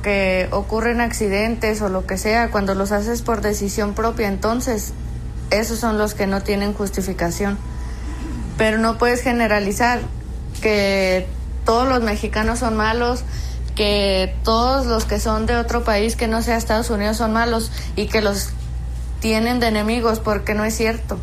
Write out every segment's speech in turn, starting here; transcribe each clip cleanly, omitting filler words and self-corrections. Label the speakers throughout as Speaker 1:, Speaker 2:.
Speaker 1: porque ocurren accidentes o lo que sea, cuando los haces por decisión propia, entonces esos son los que no tienen justificación. Pero no puedes generalizar que todos los mexicanos son malos, que todos los que son de otro país que no sea Estados Unidos son malos y que los tienen de enemigos, porque no es cierto.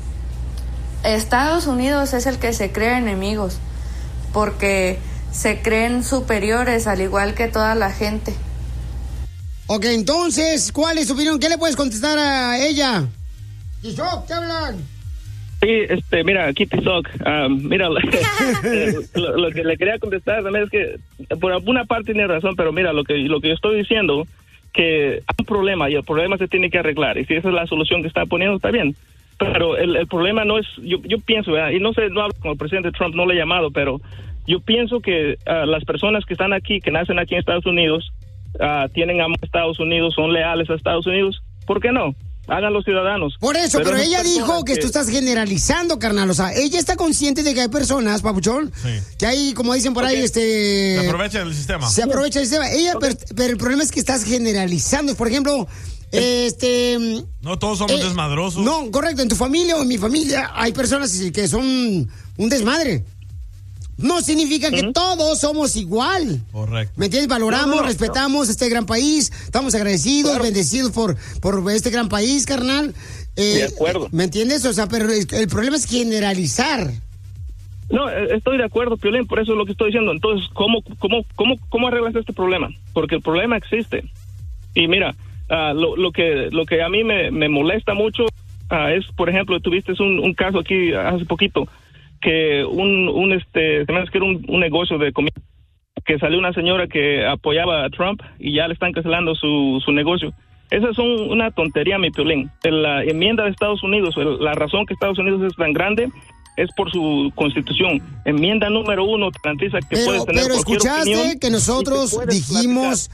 Speaker 1: Estados Unidos es el que se cree enemigos, porque se creen superiores al igual que toda la gente.
Speaker 2: Ok, entonces, ¿cuál es su opinión? ¿Qué le puedes contestar a ella? Tizoc, ¿qué hablan?
Speaker 3: Sí, mira, aquí Tizoc, mira, lo que le quería contestar también es que por alguna parte tiene razón, pero mira, lo que yo estoy diciendo, que hay un problema y el problema se tiene que arreglar, y si esa es la solución que está poniendo, está bien. Pero el problema no es, yo pienso, ¿verdad? Y no sé, no hablo con el presidente Trump, no le he llamado, pero yo pienso que las personas que están aquí, que nacen aquí en Estados Unidos, tienen amor a Estados Unidos, son leales a Estados Unidos, ¿por qué no? Hagan los ciudadanos.
Speaker 2: Por eso, pero ella dijo que tú estás generalizando, carnal. O sea, ella está consciente de que hay personas, papuchón, que hay, como dicen por ahí, se
Speaker 4: aprovecha del sistema.
Speaker 2: Se aprovecha del sistema. Ella, pero el problema es que estás generalizando. Por ejemplo,
Speaker 4: no todos somos desmadrosos.
Speaker 2: No, correcto. En tu familia o en mi familia hay personas que son un desmadre. No significa que todos somos igual.
Speaker 4: Correcto.
Speaker 2: ¿Me entiendes? Valoramos, respetamos este gran país. Estamos agradecidos, bendecidos por este gran país, carnal.
Speaker 3: De acuerdo.
Speaker 2: ¿Me entiendes? O sea, pero el problema es generalizar.
Speaker 3: No, estoy de acuerdo, Piolín, por eso es lo que estoy diciendo. Entonces, ¿cómo arreglas este problema? Porque el problema existe. Y mira, lo que a mí me molesta mucho es, por ejemplo, tuviste un caso aquí hace poquito, que se me hace que era un negocio de comida, que salió una señora que apoyaba a Trump y ya le están cancelando su negocio. Esa es una tontería, mi Piolín. La enmienda de Estados Unidos, la razón que Estados Unidos es tan grande es por su constitución. Enmienda número 1 garantiza que puedes tener cualquier opinión.
Speaker 2: Que nosotros dijimos,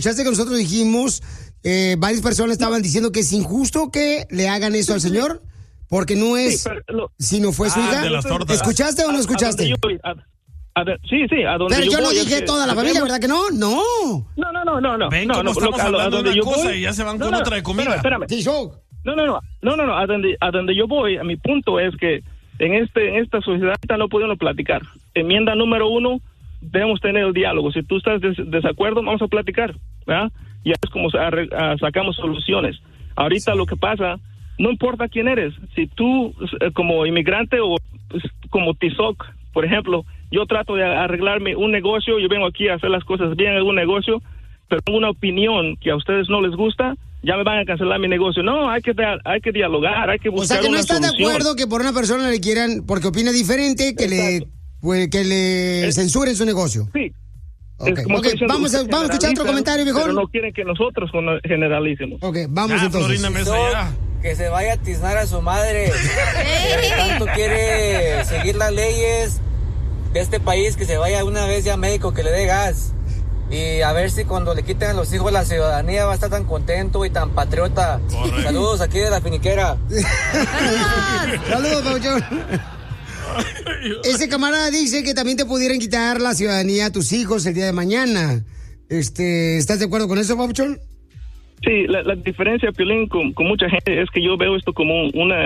Speaker 2: varias personas estaban diciendo que es injusto que le hagan eso al señor. Porque no es, si no fue su hija. ¿Escuchaste o no escuchaste?
Speaker 3: Sí, a donde
Speaker 2: pero yo no
Speaker 3: voy
Speaker 2: dije toda la familia, ¿verdad que no? No.
Speaker 3: No.
Speaker 4: Ven cómo estamos hablando de una cosa y ya se van con otra de comida.
Speaker 3: Espérame. No, a donde yo voy, a mi punto es que en esta sociedad no podemos platicar. Enmienda número 1, debemos tener el diálogo. Si tú estás desacuerdo, vamos a platicar, ¿verdad? Y es como sacamos soluciones. Ahorita lo que pasa, no importa quién eres, si tú como inmigrante o como Tizoc, por ejemplo, yo trato de arreglarme un negocio, yo vengo aquí a hacer las cosas bien en un negocio, pero tengo una opinión que a ustedes no les gusta, ya me van a cancelar mi negocio. No, hay que dialogar, hay que buscar una solución. O sea, que no estás
Speaker 2: de acuerdo que por una persona le quieran, porque opina diferente, que le censuren su negocio.
Speaker 3: Sí.
Speaker 2: Okay. Vamos a escuchar otro comentario, viejo.
Speaker 3: Pero no quieren que nosotros generalicemos.
Speaker 2: Ok, vamos entonces.
Speaker 5: Que se vaya a tiznar a su madre. Que tanto quiere seguir las leyes de este país, que se vaya una vez ya a México, que le dé gas. Y a ver si cuando le quiten a los hijos la ciudadanía va a estar tan contento y tan patriota. Correcto. Saludos aquí de la finiquera.
Speaker 2: Saludos, Pauchón. Ese camarada dice que también te pudieran quitar la ciudadanía a tus hijos el día de mañana. ¿Estás de acuerdo con eso, Pauchón?
Speaker 3: Sí, la diferencia, Piolín, con mucha gente es que yo veo esto como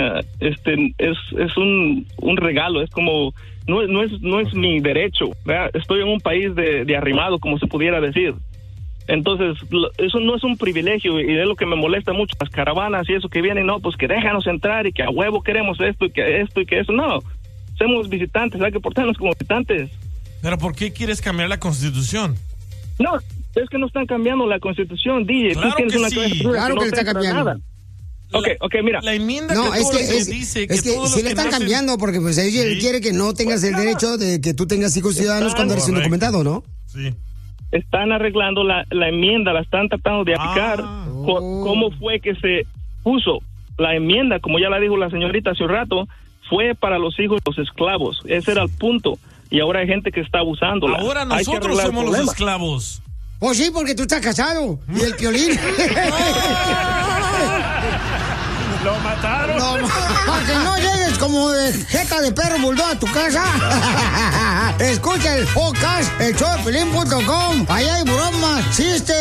Speaker 3: es un regalo, es como no es mi derecho, ¿verdad? Estoy en un país de arrimado, como se pudiera decir. Entonces, eso no es un privilegio, y es lo que me molesta mucho, las caravanas y eso que vienen, no, pues que déjanos entrar y que a huevo queremos esto y que eso, no. Somos visitantes, hay que portarnos como visitantes.
Speaker 4: ¿Pero por qué quieres cambiar la Constitución?
Speaker 3: No, es que no están cambiando la Constitución, DJ.
Speaker 4: Claro
Speaker 3: tú tienes
Speaker 4: que
Speaker 3: una
Speaker 4: sí.
Speaker 2: Claro que está cambiando.
Speaker 3: Nada. Ok, mira.
Speaker 4: La enmienda
Speaker 2: no,
Speaker 4: que
Speaker 2: dice que sí le están cambiando, porque pues él quiere que no tengas el derecho de que tú tengas hijos ciudadanos cuando eres indocumentado, ¿no?
Speaker 4: Sí.
Speaker 3: Están arreglando la enmienda, la están tratando de aplicar. ¿Cómo fue que se puso la enmienda? Como ya la dijo la señorita hace un rato, fue para los hijos de los esclavos. Ese era el punto. Y ahora hay gente que está abusándola.
Speaker 4: Ahora nosotros somos los esclavos.
Speaker 2: Pues sí, porque tú estás casado. Y el Piolín.
Speaker 4: Lo mataron.
Speaker 2: Para que no llegues como de jeta de perro bulldog a tu casa. Escucha el podcast, elshowdepiolín.com. Allá hay bromas, chistes.